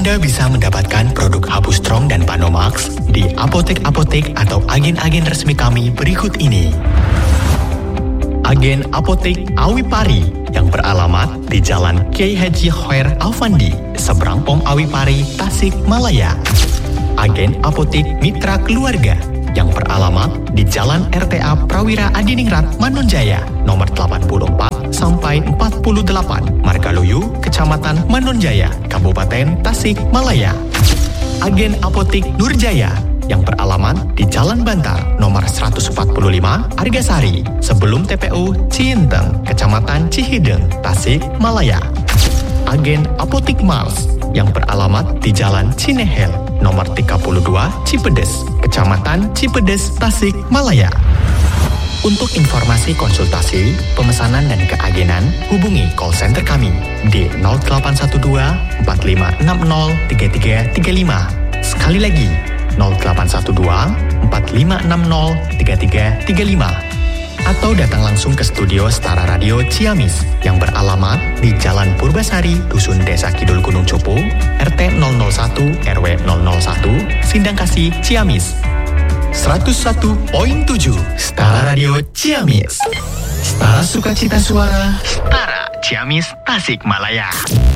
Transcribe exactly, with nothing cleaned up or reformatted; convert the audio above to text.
Anda bisa mendapatkan produk Habu Strong dan Panomax di apotek-apotek atau agen-agen resmi kami berikut ini. Agen Apotek Awi Pari yang beralamat di Jalan Kiai Haji Khair Alfandi, seberang Pom Awi Pari, Tasik Malaya. Agen Apotek Mitra Keluarga yang beralamat di Jalan R T A Prawira Adiningrat Manonjaya, nomor delapan puluh empat sampai empat puluh delapan, Margaluyu, Kecamatan Manonjaya, Kabupaten Tasik Malaya. Agen Apotek Nurjaya yang beralamat di Jalan Bantar, nomor seratus empat puluh lima, Argasari, sebelum T P U Cienteng, Kecamatan Cihideng, Tasik Malaya. Agen Apotek Mars yang beralamat di Jalan Cinehel, nomor tiga puluh dua, Cipedes, Kecamatan Cipedes, Tasik Malaya. Untuk informasi konsultasi, pemesanan dan keagenan, hubungi call center kami di nol delapan satu dua empat lima enam nol tiga tiga tiga lima. Sekali lagi, nol delapan satu dua empat lima enam nol tiga tiga tiga lima. Atau datang langsung ke studio Setara Radio Ciamis yang beralamat di Jalan Purbasari, Dusun Desa Kidul Gunung Cupu, R T nol nol satu R W nol nol satu, Sindangkasih, Ciamis. seratus satu koma tujuh Setara Radio Ciamis. Setara Sukacita Suara, Setara Ciamis, Tasikmalaya.